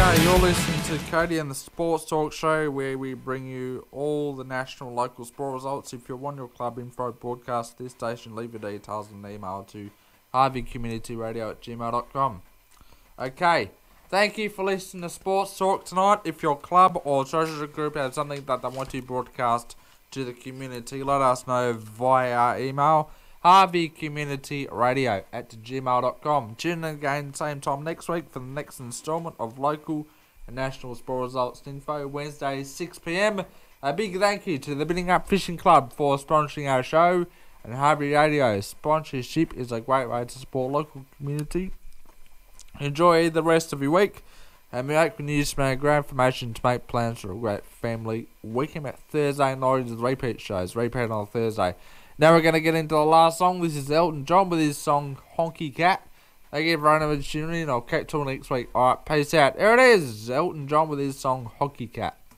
Okay, you're listening to Cody and the Sports Talk Show, where we bring you all the national local sport results. If you want your club info broadcast at this station, leave your details and email to harveycommunityradio@gmail.com. Okay, thank you for listening to Sports Talk tonight. If your club or social group has something that they want to broadcast to the community, let us know via our email, harveycommunityradio@gmail.com. Tune in again same time next week for the next instalment of local and national sport results info, Wednesday 6pm. A big thank you to the Bidding Up Fishing Club for sponsoring our show, and Harvey Radio. Sponsorship is a great way to support local community. Enjoy the rest of your week, and we hope you use some great information to make plans for a great family weekend. At Thursday night is the repeat shows, repeat on Thursday. Now we're going to get into the last song. This is Elton John with his song Honky Cat. Thank you for tuning in, and I'll catch you all next week. Alright, peace out. There it is, Elton John with his song Honky Cat.